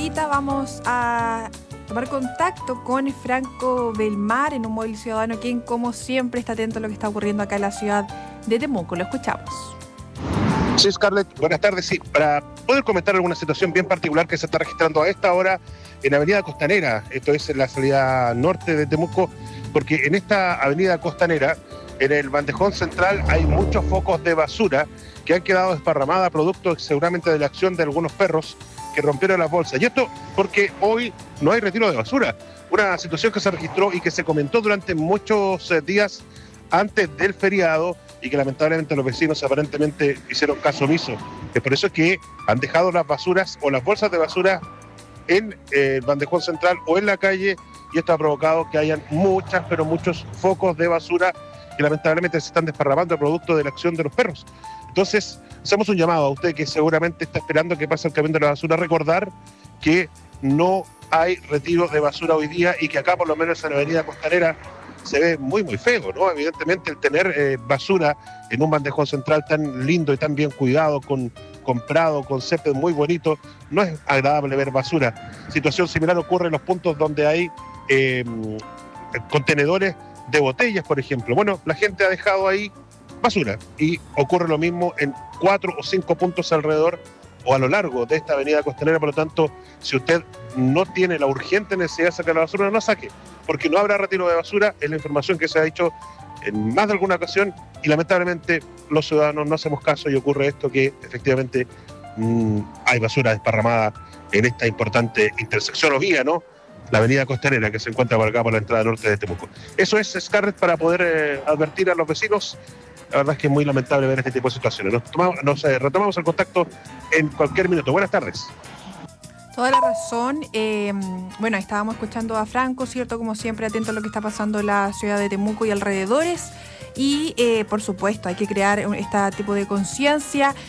ahorita vamos a tomar contacto con Franco Belmar en un móvil ciudadano, quien como siempre está atento a lo que está ocurriendo acá en la ciudad de Temuco. Lo escuchamos. Sí, Scarlett, buenas tardes. Sí, para poder comentar alguna situación bien particular que se está registrando a esta hora en Avenida Costanera, esto es en la salida norte de Temuco, porque en esta Avenida Costanera, en el bandejón central, hay muchos focos de basura que han quedado desparramadas, producto seguramente de la acción de algunos perros que rompieron las bolsas. Y esto porque hoy no hay retiro de basura, una situación que se registró y que se comentó durante muchos días antes del feriado, y que lamentablemente los vecinos aparentemente hicieron caso omiso. Es por eso que han dejado las basuras o las bolsas de basura en el bandejón central o en la calle, y esto ha provocado que hayan muchos focos de basura que lamentablemente se están desparramando producto de la acción de los perros. Entonces, hacemos un llamado a usted que seguramente está esperando que pase el camión de la basura, recordar que no hay retiro de basura hoy día y que acá, por lo menos en la Avenida Costanera, se ve muy feo, ¿no? Evidentemente el tener basura en un bandejón central tan lindo y tan bien cuidado, con prado, con césped muy bonito, no es agradable ver basura. Situación similar ocurre en los puntos donde hay contenedores de botellas, por ejemplo. Bueno, la gente ha dejado ahí basura y ocurre lo mismo en 4 o 5 puntos alrededor o a lo largo de esta Avenida Costanera. Por lo tanto, si usted no tiene la urgente necesidad de sacar la basura, no la saque, porque no habrá retiro de basura. Es la información que se ha dicho en más de alguna ocasión, y lamentablemente los ciudadanos no hacemos caso y ocurre esto, que efectivamente hay basura desparramada en esta importante intersección o vía, ¿no? La Avenida Costanera, que se encuentra por acá por la entrada norte de Temuco. Eso es, Scarlett, para poder advertir a los vecinos. La verdad es que es muy lamentable ver este tipo de situaciones. Retomamos el contacto en cualquier minuto. Buenas tardes. Toda la razón. Bueno, estábamos escuchando a Franco, ¿cierto? Como siempre, atento a lo que está pasando en la ciudad de Temuco y alrededores. Y, por supuesto, hay que crear este tipo de conciencia.